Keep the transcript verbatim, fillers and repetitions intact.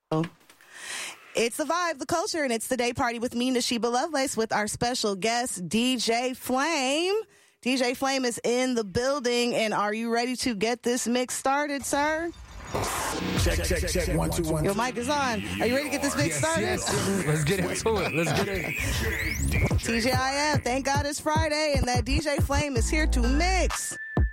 It's the vibe, the culture, and it's the day party with me, Nashiba Lovelace, with our special guest, D J Flame. D J Flame is in the building, and are you ready to get this mix started, sir? Check, check, check, one, two, one. Your mic is on. Are you ready to get this mix started? Yes, yes. Let's get into it. Let's get it. T G I F, thank God it's Friday, and that D J Flame is here to mix.